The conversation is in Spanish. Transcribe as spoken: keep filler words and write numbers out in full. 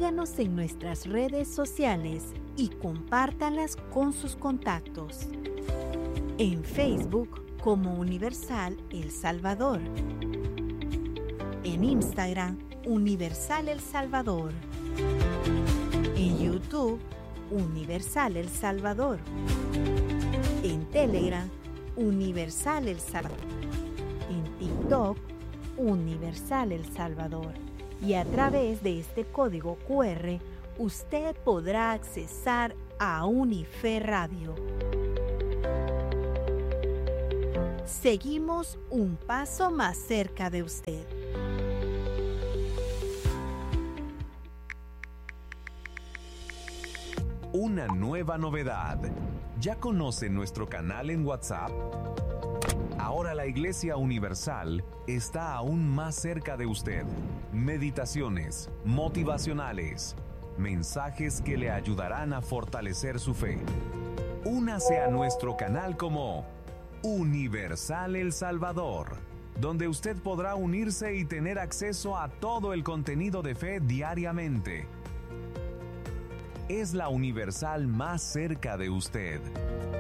Síganos en nuestras redes sociales y compártalas con sus contactos. En Facebook como Universal El Salvador. En Instagram, Universal El Salvador. En YouTube, Universal El Salvador. En Telegram, Universal El Salvador. En TikTok, Universal El Salvador. Y a través de este código cu erre, usted podrá accesar a Unife Radio. Seguimos un paso más cerca de usted. Una nueva novedad. ¿Ya conoce nuestro canal en WhatsApp? Ahora la Iglesia Universal está aún más cerca de usted. Meditaciones motivacionales, mensajes que le ayudarán a fortalecer su fe. Únase a nuestro canal como Universal El Salvador, donde usted podrá unirse y tener acceso a todo el contenido de fe diariamente. Es la Universal más cerca de usted.